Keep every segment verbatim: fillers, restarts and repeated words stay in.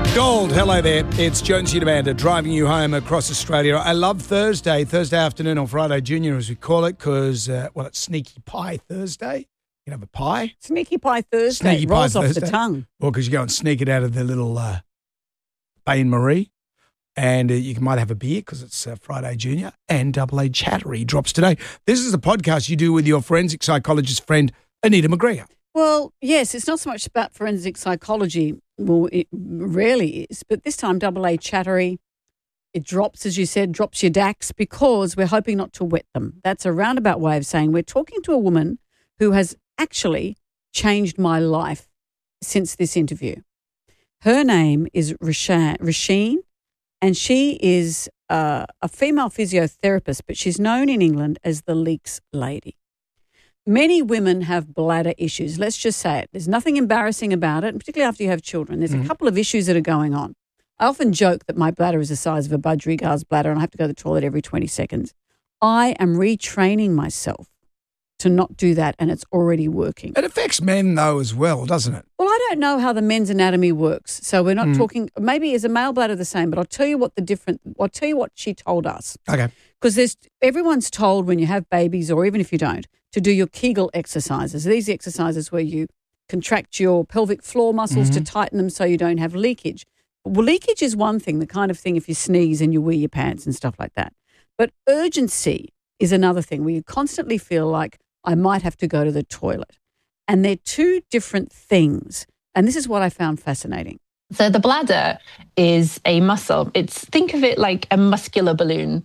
Gold, hello there. It's Jonesy and Amanda driving you home across Australia. I love Thursday, Thursday afternoon or Friday Junior as we call it because, uh, well, it's Sneaky Pie Thursday. You can have a pie. Sneaky Pie Thursday. Sneaky It rolls Pie off Thursday. the tongue. Well, because you go and sneak it out of the little uh, Bain Marie. And uh, you might have a beer because it's uh, Friday Junior. And Double A Chattery drops today. This is the podcast you do with your forensic psychologist friend, Anita McGregor. Well, yes, it's not so much about forensic psychology. Well, it rarely is. But this time, Double A Chattery, it drops, as you said, drops your D A Cs because we're hoping not to wet them. That's a roundabout way of saying we're talking to a woman who has actually changed my life since this interview. Her name is Rashan, Rasheen, and she is uh, a female physiotherapist, but she's known in England as the Leaks Lady. Many women have bladder issues. Let's just say it. There's nothing embarrassing about it, and particularly after you have children. There's mm-hmm. a couple of issues that are going on. I often joke that my bladder is the size of a budgerigars bladder and I have to go to the toilet every twenty seconds. I am retraining myself to not do that, and it's already working. It affects men, though, as well, doesn't it? Well, I don't know how the men's anatomy works, so we're not mm. talking. Maybe is a male bladder the same, but I'll tell you what the different. I'll tell you what she told us. Okay. Because there's everyone's told when you have babies, or even if you don't, to do your Kegel exercises. These exercises where you contract your pelvic floor muscles mm-hmm. to tighten them so you don't have leakage. Well, leakage is one thing, the kind of thing if you sneeze and you wear your pants and stuff like that. But urgency is another thing where you constantly feel like I might have to go to the toilet. And they're two different things. And this is what I found fascinating. So the bladder is a muscle. It's think of it like a muscular balloon.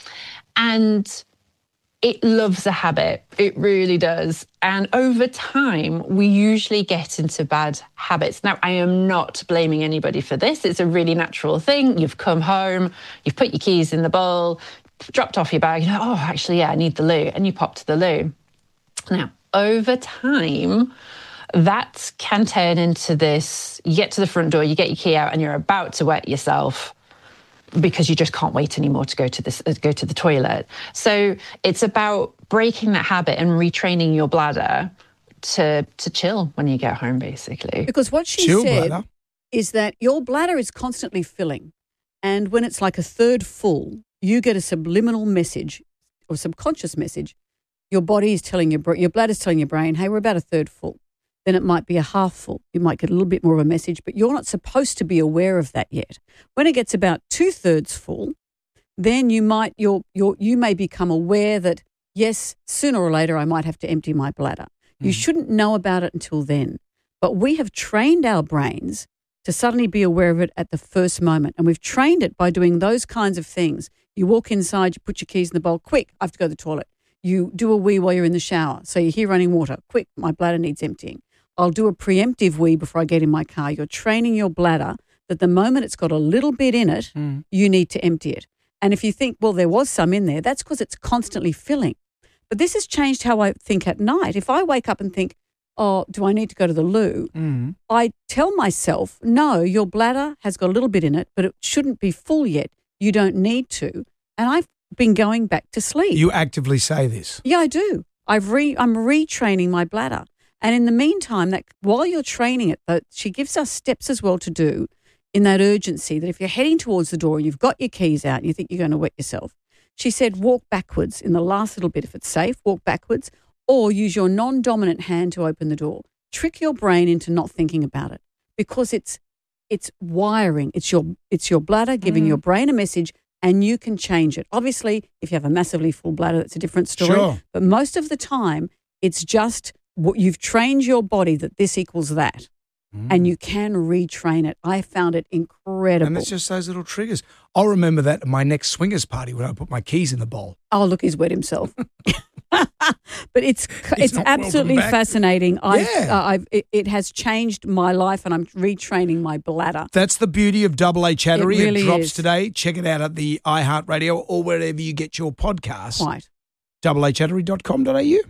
And it loves a habit. It really does. And over time, we usually get into bad habits. Now, I am not blaming anybody for this. It's a really natural thing. You've come home, you've put your keys in the bowl, dropped off your bag, you know, oh, actually, yeah, I need the loo. And you pop to the loo. Now, over time, that can turn into this, you get to the front door, you get your key out and you're about to wet yourself because you just can't wait anymore to go to this, uh, go to the toilet. So it's about breaking that habit and retraining your bladder to to chill when you get home, basically. Because what she chill said bladder. is that your bladder is constantly filling. And when it's like a third full, you get a subliminal message or subconscious message. Your body is telling your, your bladder's telling your brain, hey, we're about a third full. Then it might be a half full. You might get a little bit more of a message, but you're not supposed to be aware of that yet. When it gets about two thirds full, then you might you're, you're, you may become aware that, yes, sooner or later I might have to empty my bladder. Mm. You shouldn't know about it until then. But we have trained our brains to suddenly be aware of it at the first moment. And we've trained it by doing those kinds of things. You walk inside, you put your keys in the bowl, quick, I have to go to the toilet. You do a wee while you're in the shower. So you hear running water, quick, my bladder needs emptying. I'll do a preemptive wee before I get in my car. You're training your bladder that the moment it's got a little bit in it, mm. you need to empty it. And if you think, well, there was some in there, that's because it's constantly filling. But this has changed how I think at night. If I wake up and think, oh, do I need to go to the loo? Mm. I tell myself, no, your bladder has got a little bit in it, but it shouldn't be full yet. You don't need to. And I've been going back to sleep. You actively say this? Yeah, I do. I've re, I'm retraining my bladder. And in the meantime, that while you're training it, that she gives us steps as well to do in that urgency, that if you're heading towards the door and you've got your keys out and you think you're going to wet yourself, she said walk backwards in the last little bit. If it's safe, walk backwards or use your non-dominant hand to open the door. Trick your brain into not thinking about it because it's it's wiring. It's your, it's your bladder giving mm. your brain a message and you can change it. Obviously, if you have a massively full bladder, that's a different story. Sure. But most of the time, it's just what you've trained your body that this equals that, mm. and you can retrain it. I found it incredible. And it's just those little triggers. I'll remember that at my next swingers party when I put my keys in the bowl. Oh, look, he's wet himself. But it's it's, it's absolutely fascinating. I've, yeah. uh, I've, it, it has changed my life and I'm retraining my bladder. That's the beauty of Double A Chattery. It really it drops is. today. Check it out at the iHeartRadio or wherever you get your podcasts. Quite. double a chattery dot com dot a u.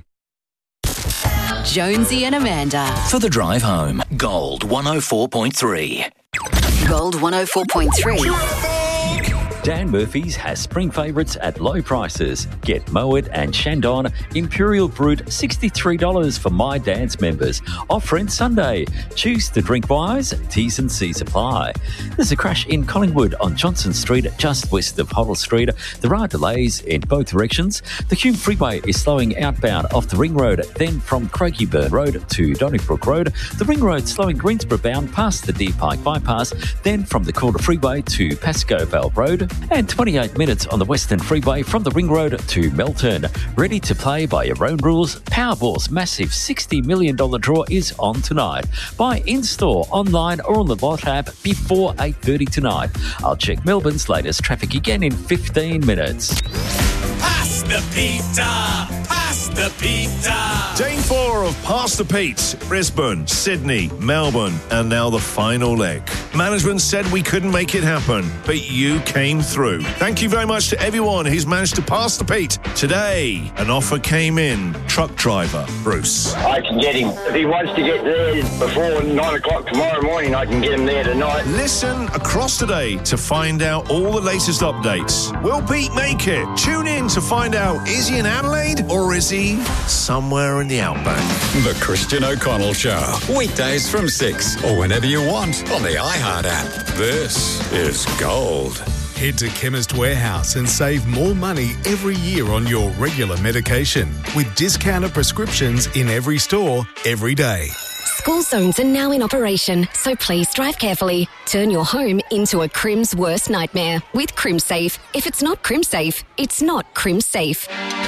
Jonesy and Amanda. For the drive home, Gold one oh four point three. Gold one oh four point three. Dan Murphy's has spring favourites at low prices. Get Moet and Shandon Imperial Brut sixty-three dollars for My Dan's members. Offer in Sunday. Choose to drink wise. T's and C's apply. There's a crash in Collingwood on Johnson Street, just west of Hoddle Street. There are delays in both directions. The Hume Freeway is slowing outbound off the Ring Road, then from Craigieburn Road to Donnybrook Road. The Ring Road slowing Greensboro bound past the Deer Park Bypass, then from the Calder Freeway to Pascoe Vale Road. And twenty-eight minutes on the Western Freeway from the Ring Road to Melton. Ready to play by your own rules? Powerball's massive sixty million dollars draw is on tonight. Buy in-store, online or on the Lot app before eight thirty tonight. I'll check Melbourne's latest traffic again in fifteen minutes. Pass the pizza! Pass the pizza! Day four of Pass the Pete. Brisbane, Sydney, Melbourne, and now the final leg. Management said we couldn't make it happen, but you came through. Thank you very much to everyone who's managed to pass the Pete. Today, an offer came in. Truck driver, Bruce. I can get him. If he wants to get there before nine o'clock tomorrow morning, I can get him there tonight. Listen across today to find out all the latest updates. Will Pete make it? Tune in to find out, is he in Adelaide or is he somewhere in the outback? The Christian O'Connell Show. Weekdays from six or whenever you want on the iHeart app. This is gold. Head to Chemist Warehouse and save more money every year on your regular medication with discounted prescriptions in every store, every day. School zones are now in operation, so please drive carefully. Turn your home into a Crim's worst nightmare with CrimSafe. If it's not CrimSafe, it's not CrimSafe.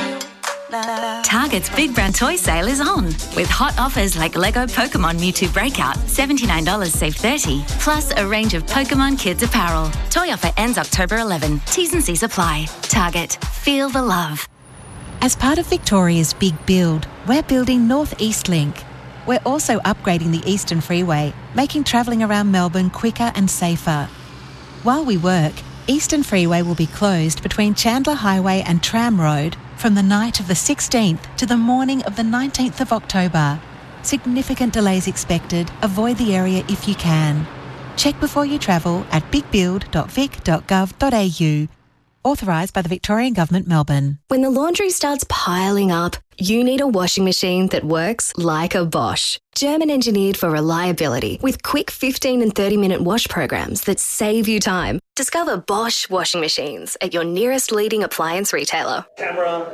Target's Big Brand Toy Sale is on, with hot offers like Lego Pokemon Mewtwo Breakout, seventy-nine dollars save thirty dollars, plus a range of Pokemon Kids apparel. Toy offer ends October eleventh. T's and C's apply. Target. Feel the love. As part of Victoria's Big Build, we're building North East Link. We're also upgrading the Eastern Freeway, making travelling around Melbourne quicker and safer. While we work, Eastern Freeway will be closed between Chandler Highway and Tram Road from the night of the sixteenth to the morning of the nineteenth of October. Significant delays expected. Avoid the area if you can. Check before you travel at big build dot vic dot gov dot a u. Authorised by the Victorian Government, Melbourne. When the laundry starts piling up, you need a washing machine that works like a Bosch. German engineered for reliability with quick fifteen and thirty minute wash programs that save you time. Discover Bosch washing machines at your nearest leading appliance retailer. Camera.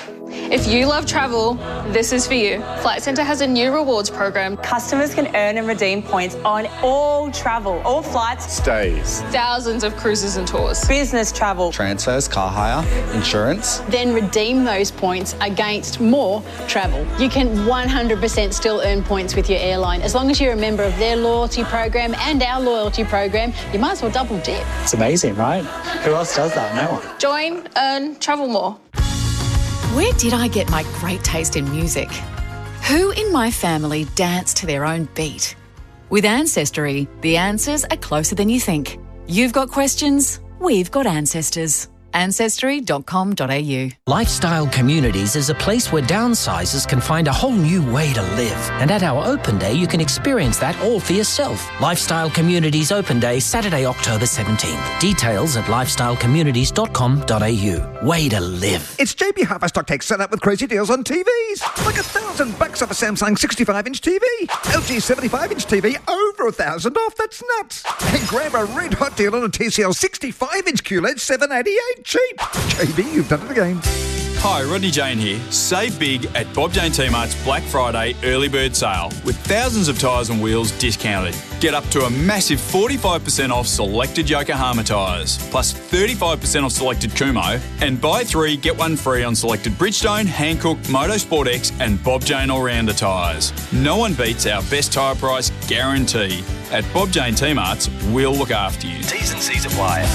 If you love travel, this is for you. Flight Centre has a new rewards program. Customers can earn and redeem points on all travel, all flights, stays, thousands of cruises and tours, business travel, transfers, car hire, insurance. Then redeem those points against more travel. You can one hundred percent still earn points with your airline as long as you're a member of their loyalty program and our loyalty program. You might as well double dip. It's amazing, right? Who else does that? No one. Join, earn, travel more. Where did I get my great taste in music? Who in my family danced to their own beat? With Ancestry, the answers are closer than you think. You've got questions, we've got ancestors. ancestry dot com dot a u. Lifestyle Communities is a place where downsizers can find a whole new way to live. And at our open day, you can experience that all for yourself. Lifestyle Communities Open Day, Saturday, October seventeenth. Details at lifestyle communities dot com dot a u. Way to live. It's J B Harvest Stock Take set up with crazy deals on T Vs. Like a thousand bucks off a Samsung sixty-five inch T V. L G seventy-five inch T V, over a thousand off. That's nuts. And grab a red hot deal on a T C L sixty-five inch Q L E D, seven eighty-eight. Cheap. J B, you've done it again. Hi, Rodney Jane here. Save big at Bob Jane T-Mart's Black Friday early bird sale with thousands of tyres and wheels discounted. Get up to a massive forty-five percent off selected Yokohama tyres, plus thirty-five percent off selected Kumho, and buy three, get one free on selected Bridgestone, Hankook, Motorsport X and Bob Jane All-Rounder tyres. No one beats our best tyre price guarantee. At Bob Jane T-Mart's, we'll look after you. T's and C's apply.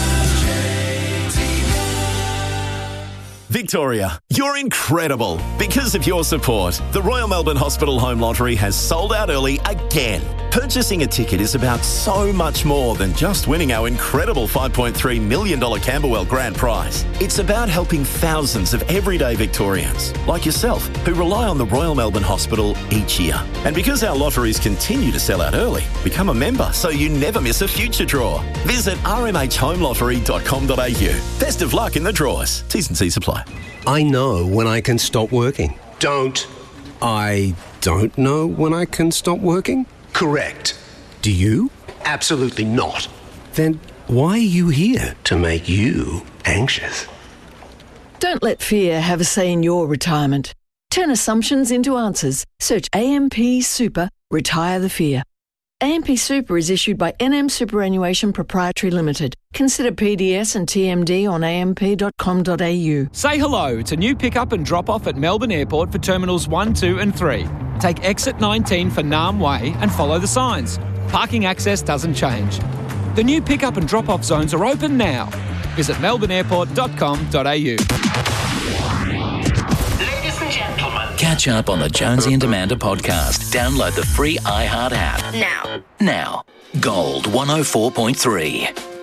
Victoria, you're incredible. Because of your support, the Royal Melbourne Hospital Home Lottery has sold out early again. Purchasing a ticket is about so much more than just winning our incredible five point three million dollars Camberwell Grand Prize. It's about helping thousands of everyday Victorians, like yourself, who rely on the Royal Melbourne Hospital each year. And because our lotteries continue to sell out early, become a member so you never miss a future draw. Visit r m h home lottery dot com dot a u. Best of luck in the draws. T's and C's apply. I know when I can stop working. Don't. I don't know when I can stop working? Correct. Do you? Absolutely not. Then why are you here? To make you anxious. Don't let fear have a say in your retirement. Turn assumptions into answers. Search A M P Super, Retire the Fear. A M P Super is issued by N M Superannuation Proprietary Limited. Consider P D S and T M D on a m p dot com dot a u. Say hello to new pick-up and drop-off at Melbourne Airport for Terminals one, two and three. Take exit nineteen for Nam Way and follow the signs. Parking access doesn't change. The new pick-up and drop-off zones are open now. Visit melbourne airport dot com dot a u. Catch up on the Jonesy and Amanda podcast. Download the free iHeart app. Now. Now. Gold one oh four point three.